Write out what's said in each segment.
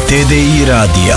TDI radija.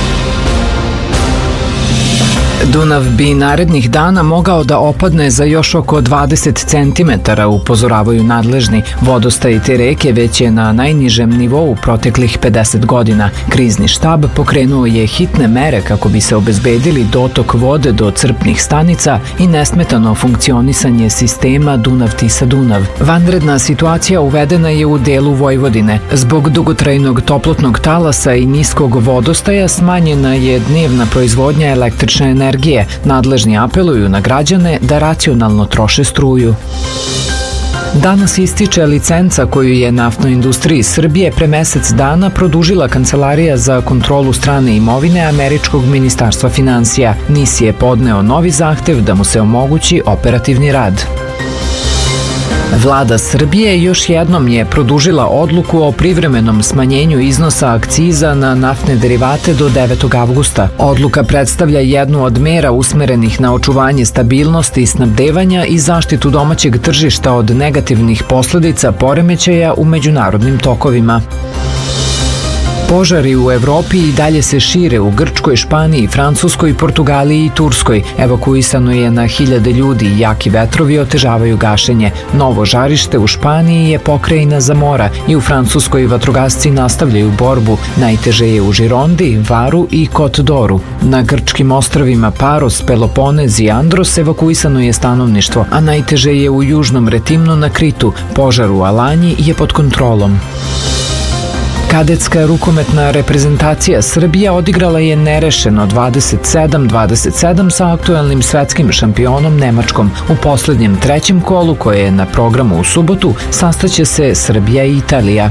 Dunav bi narednih dana mogao da opadne za još oko 20 cm, upozoravaju nadležni. Vodostaj te reke već je na najnižem nivou proteklih 50 godina. Krizni štab pokrenuo je hitne mere kako bi se obezbedili dotok vode do crpnih stanica i nesmetano funkcionisanje sistema Dunav-Tisa-Dunav. Vanredna situacija uvedena je u delu Vojvodine. Zbog dugotrajnog toplotnog talasa i niskog vodostaja smanjena je dnevna proizvodnja električne energije. Nadležni apeluju na građane da racionalno troše struju. Danas ističe licenca koju je Naftnoj industriji Srbije pre mesec dana produžila Kancelarija za kontrolu strane imovine Američkog ministarstva finansija. NIS je podneo novi zahtev da mu se omogući operativni rad. Vlada Srbije još jednom je produžila odluku o privremenom smanjenju iznosa akciza na naftne derivate do 9. avgusta. Odluka predstavlja jednu od mera usmerenih na očuvanje stabilnosti snabdevanja i zaštitu domaćeg tržišta od negativnih posledica poremećaja u međunarodnim tokovima. Požari u Evropi i dalje se šire u Grčkoj, Španiji, Francuskoj, Portugaliji i Turskoj. Evakuisano je na hiljade ljudi i jaki vetrovi otežavaju gašenje. Novo žarište u Španiji je pokrajina Zamora i u Francuskoj vatrogasci nastavljaju borbu. Najteže je u Žirondi, Varu i Kot-Doru. Na grčkim ostrvima Paros, Peloponez i Andros evakuisano je stanovništvo, a najteže je u južnom Retimnu na Kritu. Požar u Alanji je pod kontrolom. Kadetska rukometna reprezentacija Srbija odigrala je nerešeno 27-27 sa aktuelnim svetskim šampionom Nemačkom. U poslednjem trećem kolu, koje je na programu u subotu, sastaće se Srbija i Italija.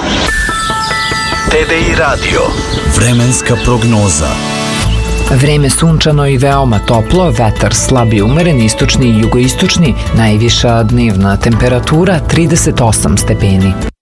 TDI radio. Vremenska prognoza. Vreme sunčano i veoma toplo, vetar slab i umeren, istočni i jugoistočni, najviša dnevna temperatura 38 stepeni.